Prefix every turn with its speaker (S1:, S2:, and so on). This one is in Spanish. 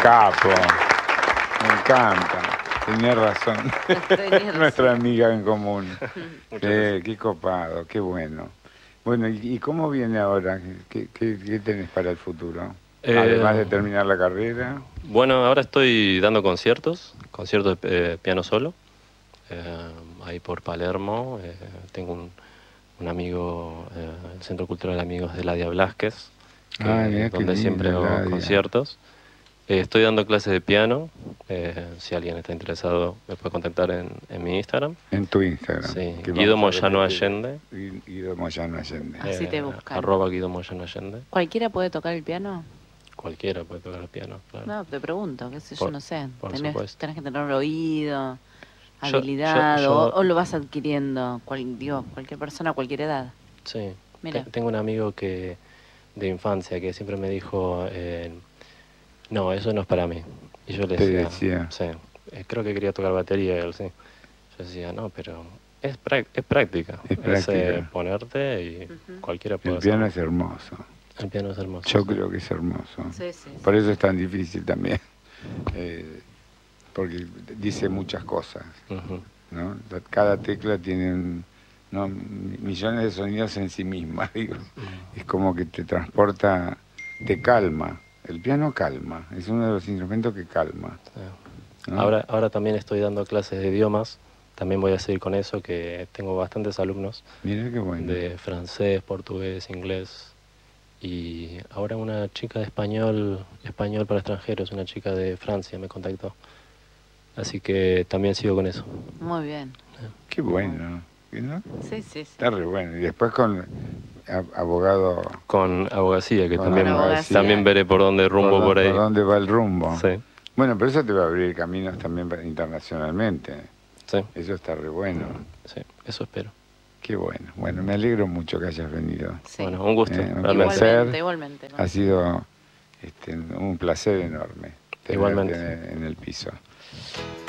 S1: capo. Me encanta. Tenía razón. Nuestra amiga en común. Qué copado, qué bueno. Bueno, ¿y cómo viene ahora? ¿Qué tenés para el futuro? Además de terminar la carrera.
S2: Bueno, ahora estoy dando conciertos de piano solo, ahí por Palermo. Tengo un amigo, el Centro Cultural Amigos de Ladia Blasquez, donde siempre hago conciertos. Estoy dando clases de piano. Si alguien está interesado, me puede contactar en mi Instagram.
S1: En tu Instagram.
S2: Sí, Guido Moyano Allende.
S1: Guido Moyano Allende.
S3: Así te buscan.
S2: @ Guido Moyano Allende.
S3: ¿Cualquiera puede tocar el piano?
S2: Cualquiera puede tocar el piano, claro.
S3: No, te pregunto, qué sé yo, no sé. Tenés que tener un oído, habilidad, o lo vas adquiriendo, cualquier persona a cualquier edad.
S2: Sí.
S3: Mira.
S2: Tengo un amigo de infancia que siempre me dijo, no, eso no es para mí. Y yo le decía, sí, creo que quería tocar batería, él sí. Yo decía, no, pero es práctica. Es ponerte y cualquiera puede hacerlo.
S1: El piano es hermoso.
S2: El piano es hermoso.
S1: Yo creo que es hermoso.
S3: Sí, sí,
S1: Por eso es tan difícil también. Porque dice muchas cosas. ¿No? Cada tecla tiene millones de sonidos en sí misma. Digo. Es como que te transporta, te calma. El piano calma. Es uno de los instrumentos que calma.
S2: Sí. ¿No? Ahora también estoy dando clases de idiomas. También voy a seguir con eso, que tengo bastantes alumnos.
S1: Mira qué bueno.
S2: De francés, portugués, inglés. Y ahora una chica de español para extranjeros, una chica de Francia me contactó. Así que también sigo con eso.
S3: Muy bien.
S1: Qué bueno, ¿no?
S3: Sí, sí, sí.
S1: Está re bueno. Y después con abogado...
S2: Con abogacía, que también veré por dónde rumbo por ahí.
S1: Por dónde va el rumbo.
S2: Sí.
S1: Bueno, pero eso te va a abrir caminos también internacionalmente.
S2: Sí.
S1: Eso está re bueno.
S2: Sí, eso espero.
S1: Qué bueno. Bueno, me alegro mucho que hayas venido.
S3: Sí.
S2: Bueno, un gusto.
S1: Realmente.
S3: Igualmente.
S1: Ha sido un placer enorme tenerte
S2: igualmente
S1: en el piso.